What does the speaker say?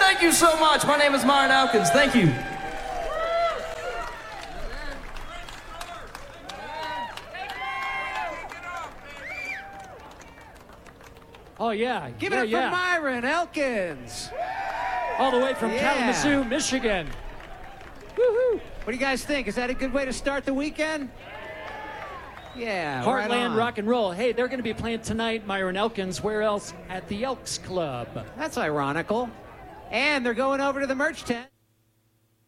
Thank you so much. My name is Myron Elkins. Thank you. Oh, yeah. Give it up for Myron Elkins. All the way from Kalamazoo, Michigan. Woohoo. What do you guys think? Is that a good way to start the weekend? Yeah, Heartland rock and roll. Hey, they're going to be playing tonight, Myron Elkins. Where else? At the Elks Club. That's ironical. And they're going over to the merch tent.